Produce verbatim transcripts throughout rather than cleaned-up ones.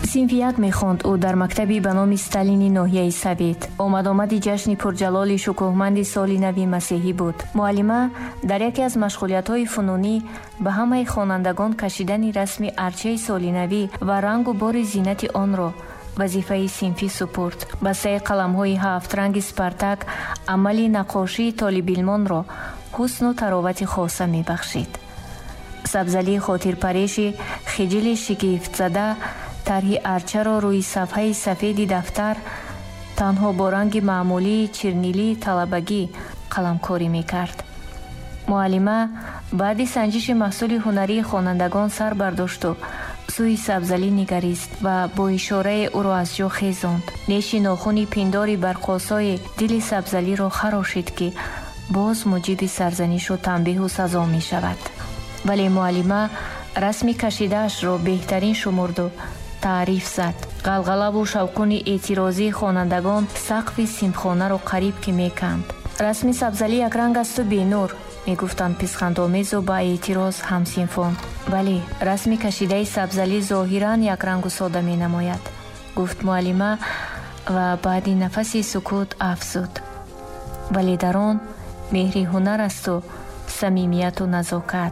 синфи як мехонд ӯ дар мактаби ба номи Сталини ноҳияи Совет. Омадомади ҷашни пурҷалоли шукӯҳманди соли нави масеҳӣ буд. муаллима дар яке аз машғулиятҳои фунунӣ ба ҳамаи хонандагон кашидани расми арчаи солинавӣ ва рангу бори зиннати онро вазифаи синфӣ супурд. ба саи қаламҳои ҳафтранги Спартак амали наққошии толибилмонро ҳусну таровати хоса мебахшид. Сабзалӣ хотирпареши хиҷили шикифтзада тарҳи арчаро рӯи сафҳаи сафеди дафтар танҳо бо ранги маъмулии чирнилии талабагӣ қаламкорӣ мекард. муаллима баъди санҷиши маҳсули ҳунарии хонандагон сар бардошту сӯи Сабзалӣ нигарист ва бо ишораи ӯро аз ҷо хезонд. неши нохуни пиндори барқосои дили Сабзалиро харошид, ки боз муҷиби сарзанишу танбеҳу сазо мешавад. вале муаллима расми кашидаашро беҳтарин шумурду таъриф зад. ғалғалаву шавқуни эътирозии хонандагон сақфи синфхонаро қариб ки меканд. расми Сабзалӣ якранг асту бенур, мегуфтанд писхандомезу ба эътироз ҳамсинфон. бале, расми кашидаи Сабзалӣ зоҳиран якрангу сода менамояд, гуфт муаллима ва баъди нафаси сукут афзуд. вале дар он меҳри ҳунар асту самимияту назокат.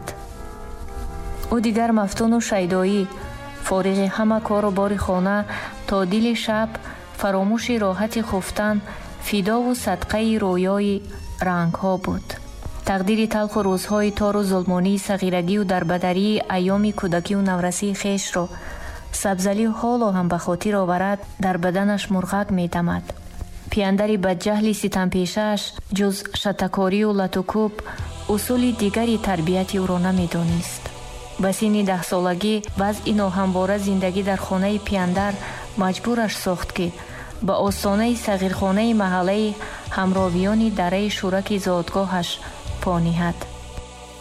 ӯ дигар мафтуну шайдоӣ, фориғи ҳама кору бори хона, то дили шаб фаромӯши роҳати хуфтан, фидову садқаи рӯёи рангҳо буд. тақдири талху рӯзҳои тору зулмонии сағирагию дарбадарии айёми кӯдакию наврасии хешро Сабзалӣ ҳоло ҳам ба хотир оварад, дар баданаш мурғак медамад. пияндари бадҷаҳли ситампешааш ҷуз шатакорию латукӯб усули дигари тарбияти ӯро намедонист. ба синни даҳсолагӣ вазъи ноҳамвора зиндагӣ дар хонаи пияндар маҷбураш сохт, ки ба остонаи сағирхонаи маҳаллаи ҳамровиёни дараи шӯраки зодгоҳаш по ниҳад.